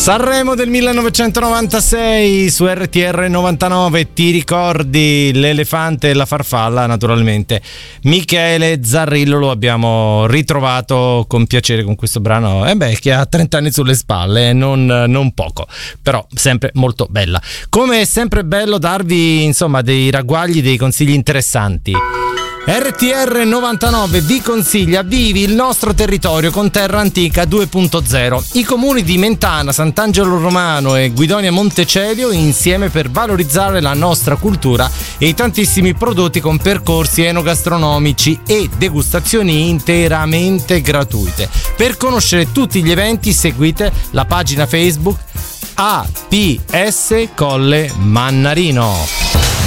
Sanremo del 1996 su RTR 99, ti ricordi l'elefante e la farfalla? Naturalmente Michele Zarrillo lo abbiamo ritrovato con piacere con questo brano, che ha 30 anni sulle spalle, non poco, però sempre molto bella. Come è sempre bello darvi insomma dei ragguagli, dei consigli interessanti. RTR 99 vi consiglia Vivi il nostro territorio con Terra Antica 2.0. I comuni di Mentana, Sant'Angelo Romano e Guidonia Montecelio insieme per valorizzare la nostra cultura e i tantissimi prodotti con percorsi enogastronomici e degustazioni interamente gratuite. Per conoscere tutti gli eventi seguite la pagina Facebook APS Colle Mannarino.